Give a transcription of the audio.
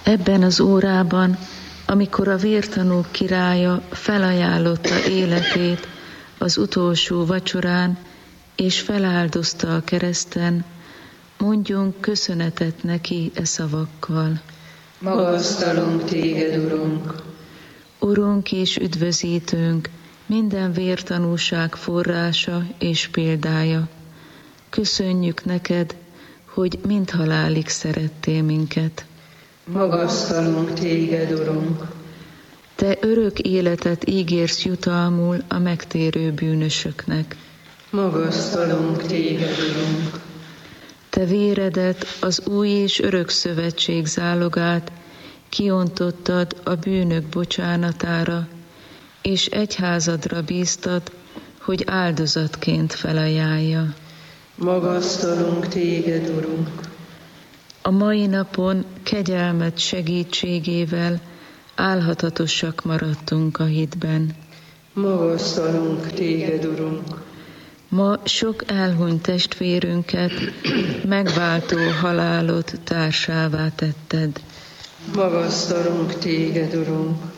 Ebben az órában, amikor a vértanúk királya felajánlotta életét az utolsó vacsorán, és feláldozta a kereszten, mondjunk köszönetet neki e szavakkal. Magasztalunk téged, Urunk! Urunk és üdvözítőnk, minden vértanúság forrása és példája. Köszönjük neked, hogy mind halálig szerettél minket. Magasztalunk téged, Urunk! Te örök életet ígérsz jutalmul a megtérő bűnösöknek. Magasztalunk téged, Urunk! Te véredet, az új és örök szövetség zálogát kiontottad a bűnök bocsánatára, és egyházadra bíztad, hogy áldozatként felajánlja. Magasztalunk téged, Urunk! A mai napon kegyelmed segítségével álhatatosak maradtunk a hitben. Magasztalunk téged, Urunk! Ma sok elhunyt testvérünket megváltó halálod társává tetted. Magasztalunk téged, Urunk!